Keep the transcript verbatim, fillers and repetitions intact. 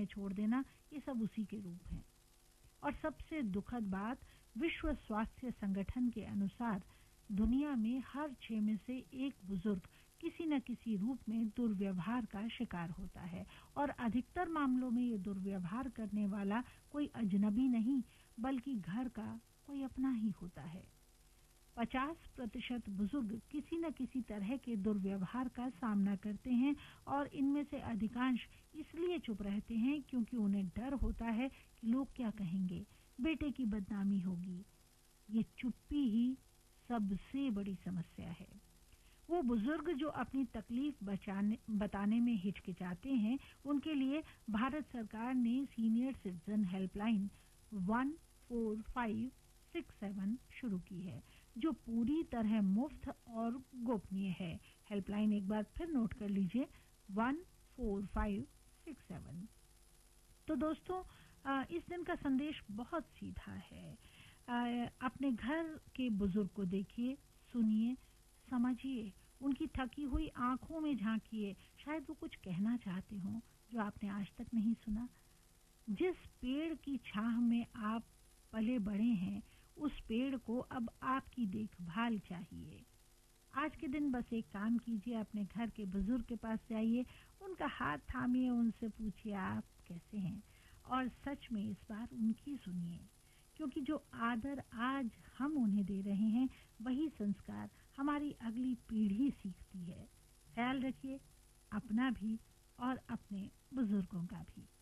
समय छोड़ देना, ये सब उसी के रूप हैं। और सबसे दुखद बात, विश्व स्वास्थ्य संगठन के अनुसार दुनिया में हर छह में से एक बुजुर्ग किसी न किसी रूप में दुर्व्यवहार का शिकार होता है और अधिकतर मामलों में ये दुर्व्यवहार करने वाला कोई अजनबी नहीं बल्कि घर का कोई अपना ही होता है। पचास प्रतिशत बुजुर्ग किसी न किसी तरह के दुर्व्यवहार का सामना करते हैं और इनमें से अधिकांश इसलिए चुप रहते हैं क्योंकि उन्हें डर होता है कि लोग क्या कहेंगे, बेटे की बदनामी होगी। ये चुप्पी ही सबसे बड़ी समस्या है। वो बुजुर्ग जो अपनी तकलीफ बचाने बताने में हिचकिचाते हैं, उनके लिए भारत सरकार ने senior citizen helpline one four five six seven शुरू की है, जो पूरी तरह मुफ्त और गोपनीय है। हेल्पलाइन एक बार फिर नोट कर लीजिए, one four five six seven. तो दोस्तों, इस दिन का संदेश बहुत सीधा है। अपने घर के बुजुर्ग को देखिए, सुनिए, समझिए, उनकी थकी हुई आंखों में झांकिए। शायद वो कुछ कहना चाहते हो जो आपने आज तक नहीं सुना। जिस पेड़ की छाह में आप पले बड़े हैं, उस पेड़ को अब आपकी देखभाल चाहिए। आज के दिन बस एक काम कीजिए, अपने घर के बुजुर्ग के पास जाइए, उनका हाथ थामिए, उनसे पूछिए आप कैसे हैं, और सच में इस बार उनकी सुनिए, क्योंकि जो आदर आज हम उन्हें दे रहे हैं, वही संस्कार हमारी अगली पीढ़ी सीखती है। ख्याल रखिए अपना भी और अपने बुजुर्गों का भी।